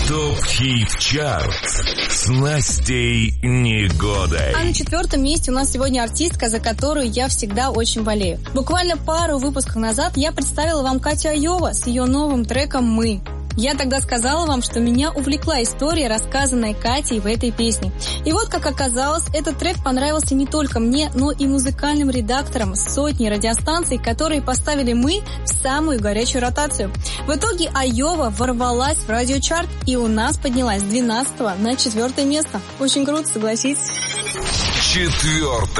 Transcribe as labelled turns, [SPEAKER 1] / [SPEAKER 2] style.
[SPEAKER 1] ТОП-ХИТ-ЧАРТ с Настей Негодой.
[SPEAKER 2] А на 4-м месте у нас сегодня артистка, за которую я всегда очень болею. Буквально пару выпусков назад я представила вам Катю Айова с ее новым треком «Мы». Я тогда сказала вам, что меня увлекла история, рассказанная Катей в этой песне. И вот, как оказалось, этот трек понравился не только мне, но и музыкальным редакторам сотни радиостанций, которые поставили «Мы» в самую горячую ротацию. В итоге Айова ворвалась в радиочарт и у нас поднялась с 12 на 4 место. Очень круто, согласитесь?
[SPEAKER 1] 4